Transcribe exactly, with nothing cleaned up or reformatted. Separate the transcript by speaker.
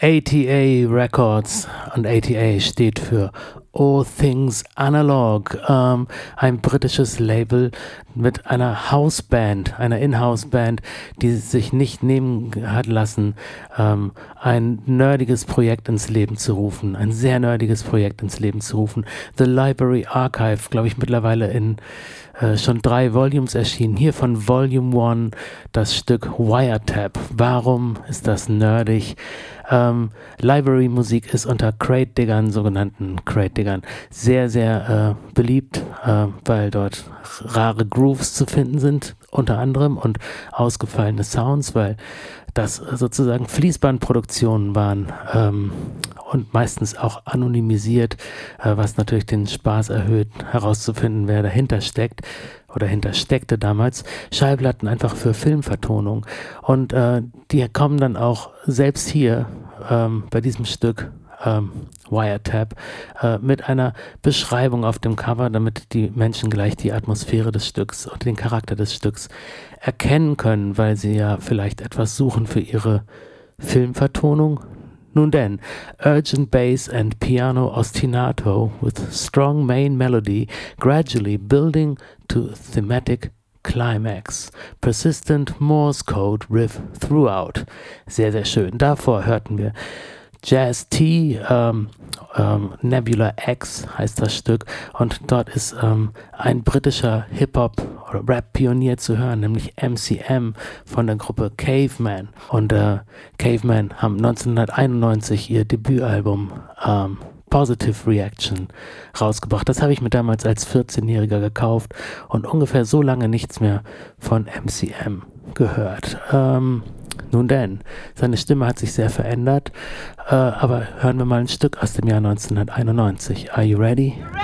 Speaker 1: A T A Records, und A T A steht für All Things Analog, ähm, ein britisches Label mit einer Houseband, einer In-House-Band, die sich nicht nehmen hat lassen, ähm, ein nerdiges Projekt ins Leben zu rufen, ein sehr nerdiges Projekt ins Leben zu rufen. The Library Archive, glaube ich, mittlerweile in äh, schon drei Volumes erschienen. Hier von Volume One das Stück Wiretap. Warum ist das nerdig? Ähm, Library-Musik ist unter Crate-Diggern, sogenannten Crate-Diggern, sehr, sehr äh, beliebt, äh, weil dort rare Grooves zu finden sind, unter anderem, und ausgefallene Sounds, weil das sozusagen Fließbandproduktionen waren ähm, und meistens auch anonymisiert, äh, was natürlich den Spaß erhöht, herauszufinden, wer dahinter steckt oder hintersteckte damals. Schallplatten einfach für Filmvertonung. Und äh, die kommen dann auch selbst hier ähm, bei diesem Stück ähm, Wiretap äh, mit einer Beschreibung auf dem Cover, damit die Menschen gleich die Atmosphäre des Stücks und den Charakter des Stücks erkennen können, weil sie ja vielleicht etwas suchen für ihre Filmvertonung. Nun denn, urgent bass and piano ostinato with strong main melody gradually building to thematic climax. Persistent Morse Code riff throughout. Sehr, sehr schön. Davor hörten wir Jazz T, ähm, ähm, Nebula X heißt das Stück, und dort ist ähm, ein britischer Hip-Hop- oder Rap-Pionier zu hören, nämlich M C M von der Gruppe Caveman. Und äh, Caveman haben neunzehnhunderteinundneunzig ihr Debütalbum ähm, Positive Reaction rausgebracht. Das habe ich mir damals als vierzehnjähriger gekauft und ungefähr so lange nichts mehr von M C M gehört. Ähm, nun denn, seine Stimme hat sich sehr verändert, äh, aber hören wir mal ein Stück aus dem Jahr neunzehnhunderteinundneunzig. Are you ready?